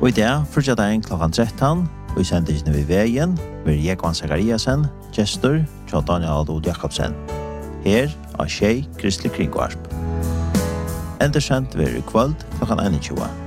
Og i dag, frutjadagen klokkan 13, og i sendingen ved veien, vil Jekvann Zakariasen, gestor, Tja Daniel Adol Jakobsen. Her av Tjei Kristelig Kringvarp. Endersendt vil i kvöld klokkan 21.